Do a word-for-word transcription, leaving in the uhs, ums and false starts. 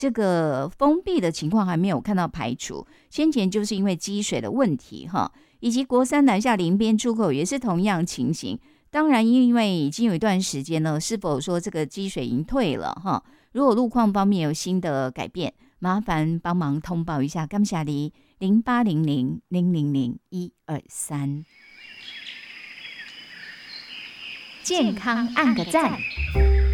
这个封闭的情况还没有看到排除，先前就是因为积水的问题哈，以及国三南下林边出口也是同样情形。当然，因为已经有一段时间了，是否说这个积水已经退了哈？如果路况方面有新的改变，麻烦帮忙通报一下。感谢你零八零零零零零一二三， 健康按个赞。